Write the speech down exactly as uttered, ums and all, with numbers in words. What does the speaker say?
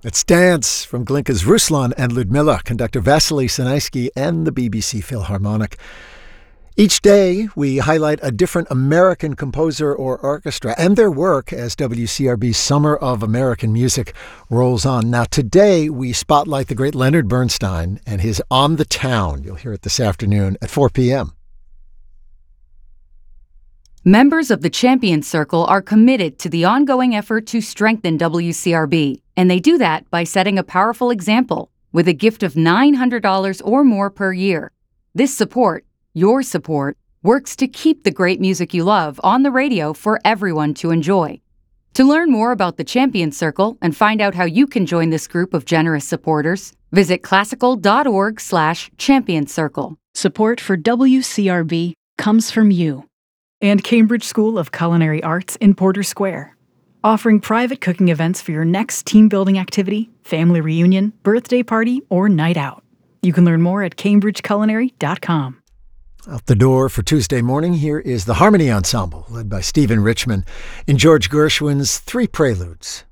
It's Dance from Glinka's Ruslan and Ludmilla, conductor Vasily Sinaisky, and the B B C Philharmonic. Each day, we highlight a different American composer or orchestra and their work as W C R B's Summer of American Music rolls on. Now, today, we spotlight the great Leonard Bernstein and his On the Town. You'll hear it this afternoon at four p.m. Members of the Champions Circle are committed to the ongoing effort to strengthen W C R B, and they do that by setting a powerful example with a gift of nine hundred dollars or more per year. This support, your support, works to keep the great music you love on the radio for everyone to enjoy. To learn more about the Champions Circle and find out how you can join this group of generous supporters, visit classical.org slash champions circle. Support for W C R B comes from you and Cambridge School of Culinary Arts in Porter Square, offering private cooking events for your next team-building activity, family reunion, birthday party, or night out. You can learn more at cambridge culinary dot com. Out the door for Tuesday morning, here is the Harmony Ensemble, led by Stephen Richman, in George Gershwin's Three Preludes.